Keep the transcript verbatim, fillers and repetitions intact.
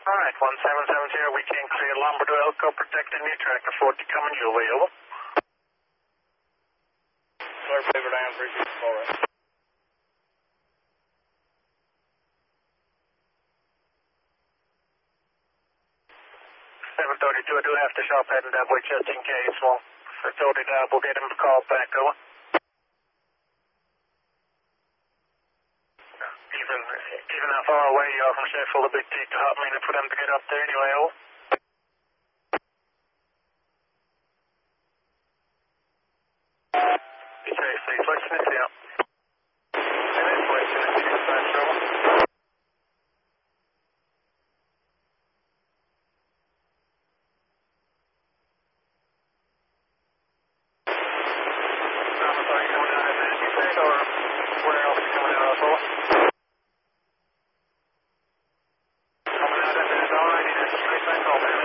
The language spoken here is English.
Alright, one seven seven zero, we can clear Lumber to Elko, protecting new tractor forty coming your way, over. Clear paper down, three fifty-four. seven thirty-two, I do have to shop heading that way just in case. Well, for thirty that, we'll get him to call back, over. Even, even how far away you are from Sheffield, it'll be take a hot minute for them to get up there anyway, over. Be safe, please. Let's finish it out. And then wait, and then dispatch, over. Thomas, are you coming out of that, you said, or where else are you coming out of, over? Coming out of that, alrighty, that's straight back home, man.